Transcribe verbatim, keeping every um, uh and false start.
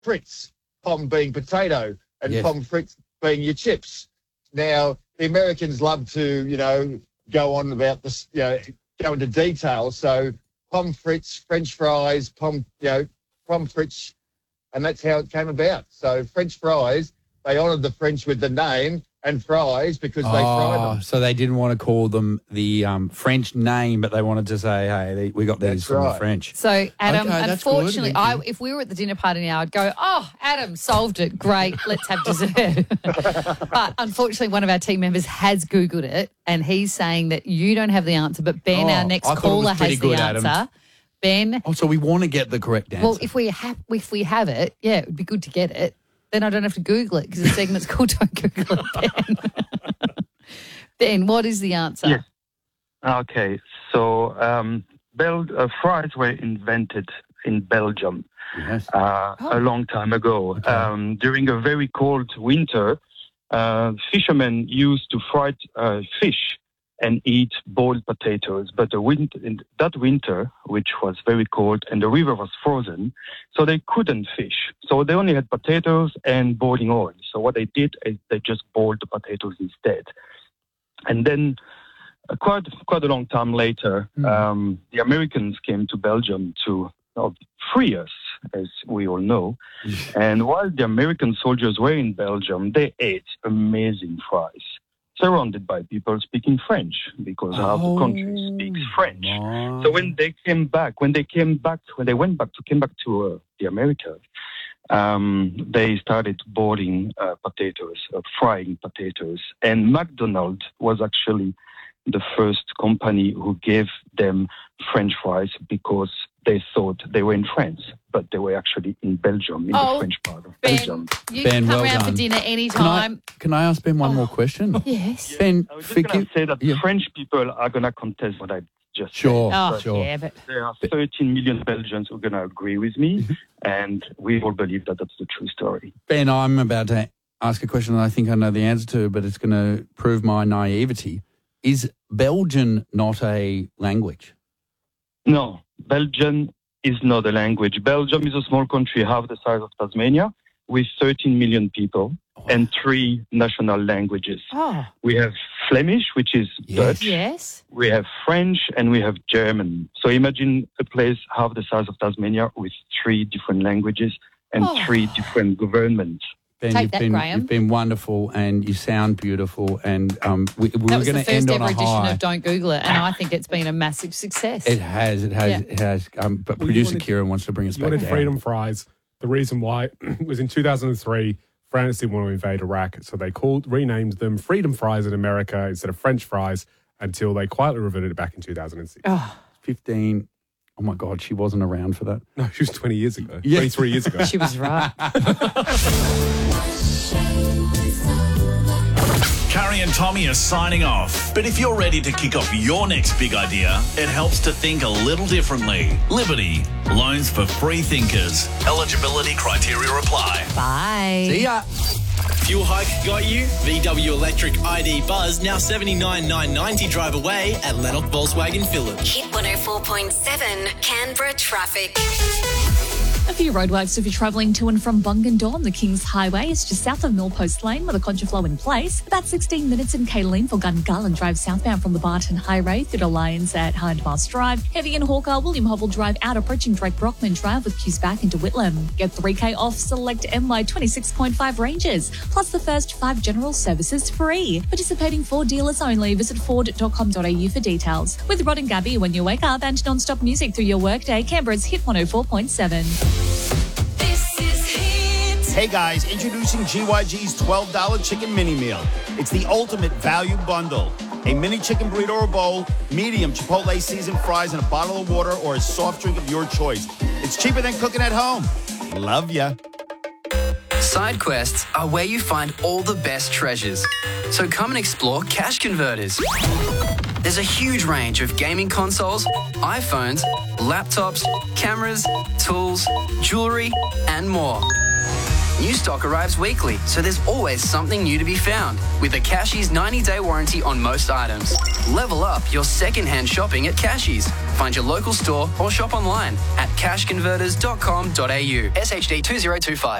frites, pom being potato, and Yes. pom frites being your chips. Now, the Americans love to, you know, go on about this, you know, go into detail. So pom frites, French fries, pom, you know, pom frites, and that's how it came about. So French fries, they honoured the French with the name, and fries because they fry Oh, them. so they didn't want to call them the um, French name, but they wanted to say, hey, they, we got these That's from the right. French. So, Adam, Okay, that's good. unfortunately, Thank I, you. if we were at the dinner party now, I'd go, oh, Adam, solved it. Great, let's have dessert. But unfortunately, one of our team members has Googled it, and he's saying that you don't have the answer, but Ben, Oh, our next I thought it caller, was pretty has the good, Adam. answer. Ben, Oh, so we want to get the correct answer. well, if we, have, if we have it, yeah, it would be good to get it. Then I don't have to Google it because the segment's called Don't Google It, Ben. Ben, what is the answer? Yes. Okay, so um, Bel- uh, fries were invented in Belgium yes. uh, Oh. a long time ago. Okay. Um, during a very cold winter, uh, fishermen used to fry uh, fish and eat boiled potatoes. But the win- in that winter, which was very cold and the river was frozen, so they couldn't fish. So they only had potatoes and boiling oil. So what they did is they just boiled the potatoes instead. And then uh, quite quite a long time later, Mm. um, the Americans came to Belgium to uh, free us, as we all know. And while the American soldiers were in Belgium, they ate amazing fries, surrounded by people speaking French, because half the country speaks French. my. So when they came back, when they came back, when they went back to came back to uh, the Americas, um, they started boiling uh, potatoes, uh, frying potatoes, and McDonald's was actually the first company who gave them French fries because they thought they were in France, but they were actually in Belgium, in Oh, the French part of Ben, Belgium. you Ben, can come well round for done. dinner Can I, anytime. can I ask Ben one Oh. more question? Yes. Ben, I was just going forgive- to say that yeah. French people are going to contest what I just Sure, Oh, sure. yeah, but said. There are thirteen million Belgians who are going to agree with me, and we all believe that that's the true story. Ben, I'm about to ask a question that I think I know the answer to, but it's going to prove my naivety. Is Belgian not a language? No, Belgian is not a language. Belgium is a small country, half the size of Tasmania, with thirteen million people and three national languages. oh, We have Flemish, which is Yes. Dutch. yes. We have French, and we have German. So imagine a place half the size of Tasmania with three different languages and Oh. three different governments. Ben, Take you've that, been Graham. you've been wonderful, and you sound beautiful, and um, we, we That were was the going to first end on ever a edition high. of Don't Google It, and I think it's been a massive success. It has, it has, Yeah. it has. Um, but Well, you producer wanted- Kieran wants to bring us You back wanted down. freedom fries. The reason why was in two thousand three, France didn't want to invade Iraq, so they called renamed them Freedom Fries in America instead of French fries until they quietly reverted it back in two thousand six. Oh, Fifteen. Oh my God, she wasn't around for that. No, she was twenty years ago. Yeah. twenty-three years ago. she was right. Carrie and Tommy are signing off. But if you're ready to kick off your next big idea, it helps to think a little differently. Liberty. Loans for free thinkers. Eligibility criteria apply. Bye. See ya. Fuel hike got you? V W Electric I D Buzz now seventy-nine thousand nine hundred ninety drive away at Lennox Volkswagen Village. Hit one oh four point seven Canberra traffic. A few roadworks if you're travelling to and from Bungendore on the Kings Highway. It's just south of Millpost Lane with a contraflow in place. About sixteen minutes in Kayleen for Gungarland Drive southbound from the Barton Highway through to Lyons at Hindmarsh Drive. Heavy in Hawker, William Hobble Drive out approaching Drake Brockman Drive with queues back into Whitlam. Get three K off select M Y twenty-six point five ranges. Plus the first five general services free. Participating Ford dealers only. Visit ford dot com dot a u for details. With Rod and Gabby when you wake up and non-stop music through your workday, Canberra's Hit one oh four point seven. Hey guys, introducing G Y G's twelve dollars chicken mini meal. It's the ultimate value bundle. A mini chicken burrito or bowl, medium Chipotle seasoned fries, and a bottle of water or a soft drink of your choice. It's cheaper than cooking at home. Love ya. Side quests are where you find all the best treasures. So come and explore Cash Converters. There's a huge range of gaming consoles, iPhones, laptops, cameras, tools, jewelry, and more. New stock arrives weekly, so there's always something new to be found. With a Cashies ninety-day warranty on most items. Level up your second-hand shopping at Cashies. Find your local store or shop online at cash converters dot com dot a u. S H D two zero two five.